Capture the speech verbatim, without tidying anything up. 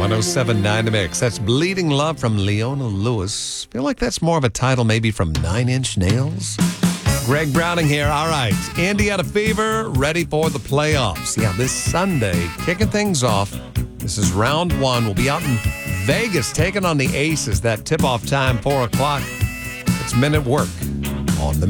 one oh seven point nine The Mix. That's Bleeding Love from Leona Lewis. Feel like that's more of a title maybe from Nine Inch Nails? Greg Browning here. All right. Indiana Fever ready for the playoffs. Yeah, this Sunday, kicking things off. This is round one. We'll be out in Vegas taking on the Aces. That tip-off time, four o'clock. It's Men at Work on the